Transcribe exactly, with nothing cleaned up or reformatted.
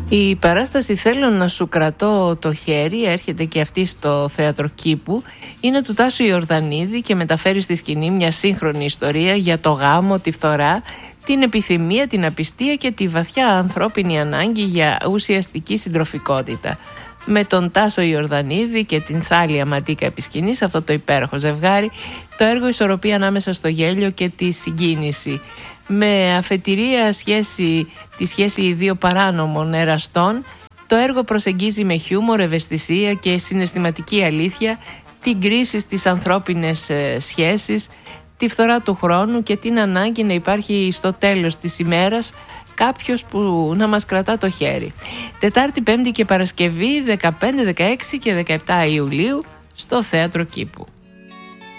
Η παράσταση «Θέλω να σου κρατώ το χέρι» έρχεται και αυτή στο Θέατρο Κήπου. Είναι του Τάσου Ιορδανίδη και μεταφέρει στη σκηνή μια σύγχρονη ιστορία για το γάμο, τη φθορά, την επιθυμία, την απιστία και τη βαθιά ανθρώπινη ανάγκη για ουσιαστική συντροφικότητα. Με τον Τάσο Ιορδανίδη και την Θάλια Ματίκα επί σκηνής, αυτό το υπέροχο ζευγάρι, το έργο ισορροπεί ανάμεσα στο γέλιο και τη συγκίνηση. Με αφετηρία σχέση, τη σχέση δύο παράνομων εραστών, το έργο προσεγγίζει με χιούμορ, ευαισθησία και συναισθηματική αλήθεια την κρίση στις ανθρώπινες σχέσεις, τη φθορά του χρόνου και την ανάγκη να υπάρχει στο τέλος της ημέρας κάποιος που να μας κρατά το χέρι. Τετάρτη, Πέμπτη και Παρασκευή δεκαπέντε, δεκαέξι και δεκαεπτά Ιουλίου στο Θέατρο Κήπου.